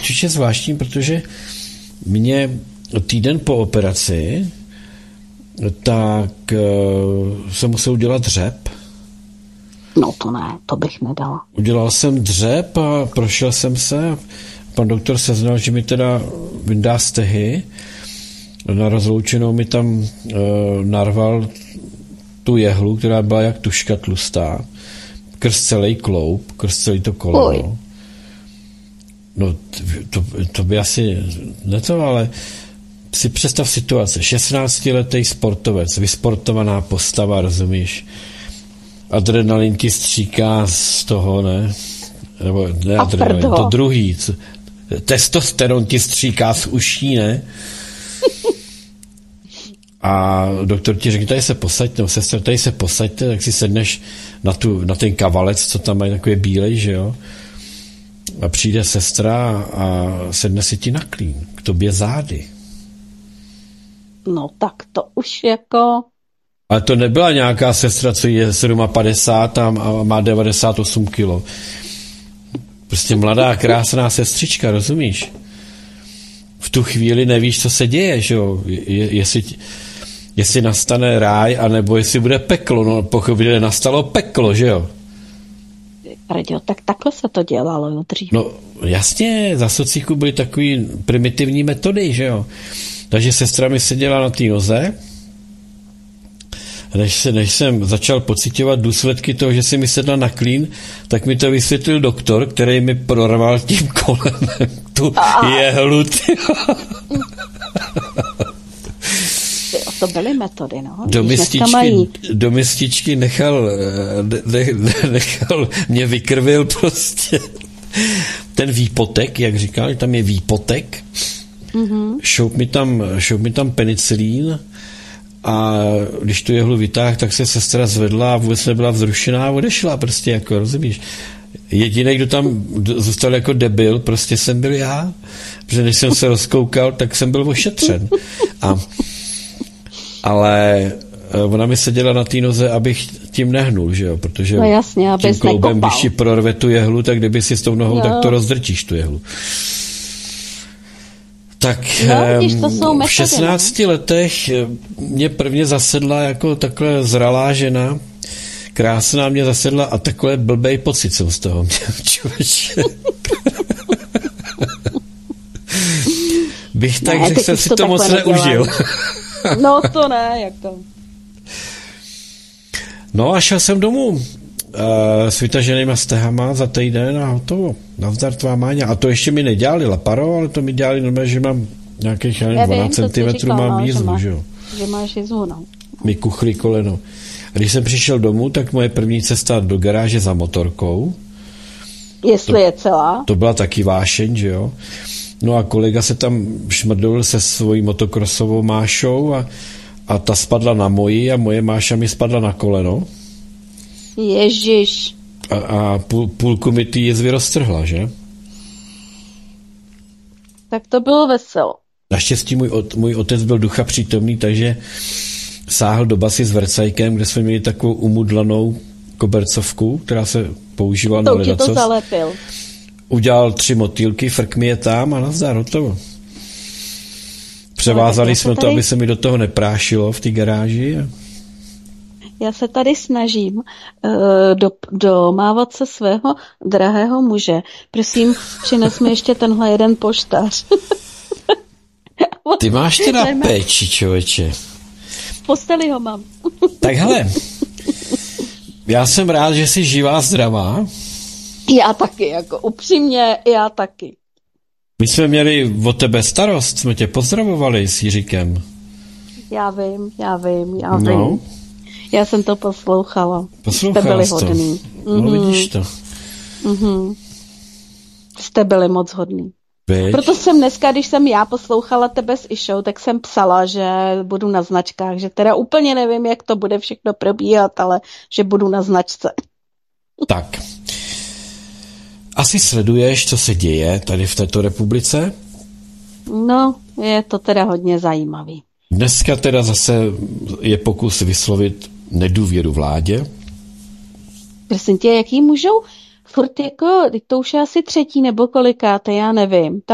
což je zvláštní, protože mě týden po operaci tak jsem musel udělat dřep. No to ne, to bych nedala. Udělal jsem dřep a prošel jsem se. Pan doktor seznal, že mi teda vyndá stehy. Na rozloučenou mi tam narval tu jehlu, která byla jak tuška tlustá. Krz celý kloup, krz celý to koleno. No to by asi ne to, ale si představ situace. 16letý sportovec, vysportovaná postava, rozumíš? Adrenalin ti stříká z toho, ne? Nebo ne adrenalin, to druhý. Testosteron ti stříká z uší, ne? A doktor ti řekne, tady se posaďte, no sestra, tady se posaďte, tak si sedneš na ten kavalec, co tam mají takový bílej, že jo? A přijde sestra a sedne si ti na klín, k tobě zády. No tak to už jako... Ale to nebyla nějaká sestra, co je 57 a má 98 kilo. Prostě mladá, krásná sestřička, rozumíš? V tu chvíli nevíš, co se děje, že jo? Jestli nastane ráj, anebo jestli bude peklo. No pochopitelně nastalo peklo, že jo? Radio, tak takhle se to dělalo, jo, dřív. No jasně, za sociku byly takový primitivní metody, že jo? Takže sestra mi seděla na té noze, než jsem začal pociťovat důsledky toho, že si mi sedla na klín, tak mi to vysvětlil doktor, který mi prorval tím kolenem tu jehlu. To byly metody, no. Do mističky nechal mě vykrvil prostě ten výpotek, jak říkal, tam je výpotek. Mm-hmm. Šoup mi tam penicilín a když tu jehlu vytáhl, tak se sestra zvedla a vůbec nebyla vzrušená a odešla prostě, jako rozumíš. Jediný, kdo tam zůstal jako debil, prostě jsem byl já, protože než jsem se rozkoukal, tak jsem byl ošetřen. Ale ona mi seděla na té noze, abych tím nehnul, že jo, protože no jasně, tím kloubem, když ti prorve tu jehlu, tak kdyby si s tou nohou, tak to rozdrtíš tu jehlu. Tak v 16 letech mě prvně zasedla jako takhle zralá žena, krásná mě zasedla a takhle blbej pocit jsem z toho měl, člověče. Bych tak řekl, jsem si to moc neužil. No to ne, jako. No a šel jsem domů s vytaženýma stehama za týden a hotovo. Navzdar tvá Máňa. A to ještě mi nedělali laparo, ale to mi dělali normálně, že mám nějakých 12 cm mám jízvu, že jo. Že máš jízvu, no. Mi kuchli koleno. A když jsem přišel domů, tak moje první cesta do garáže za motorkou. Jestli je celá. To byla taky vášeň, že jo. No a kolega se tam šmrdol se svojí motokrosovou mášou a ta spadla na moji a moje máša mi spadla na koleno. Ježiš. A půlku mi ty jizvy roztrhla, že? Tak to bylo veselo. Naštěstí můj otec byl ducha přítomný, takže sáhl do basy s vercajkem, kde jsme měli takovou umudlanou kobercovku, která se používala na ledacos. To zalepil. Udělal 3 motýlky, frk mi je tam a nazdar, hotovo. Převázali jsme to, aby se mi do toho neprášilo v té garáži. Já se tady snažím domávat se svého drahého muže. Prosím, přines mi ještě tenhle jeden poštář. Ty máš teda péči, člověče. V posteli ho mám. Tak hele, já jsem rád, že jsi živá, zdravá. Já taky, jako upřímně, já taky. My jsme měli o tebe starost, jsme tě pozdravovali s Jiříkem. Já vím. No. Já jsem to poslouchala. Jste byli hodný. No vidíš to. Jste byli moc hodný. Byť. Proto jsem dneska, když jsem já poslouchala tebe s Išou, tak jsem psala, že budu na značkách, že teda úplně nevím, jak to bude všechno probíhat, ale že budu na značce. Tak. Asi sleduješ, co se děje tady v této republice? No, je to teda hodně zajímavý. Dneska teda zase je pokus vyslovit nedůvěru vládě. Prosím tě, jaký můžou furt jako, to už je asi 3. nebo kolikáté, já nevím.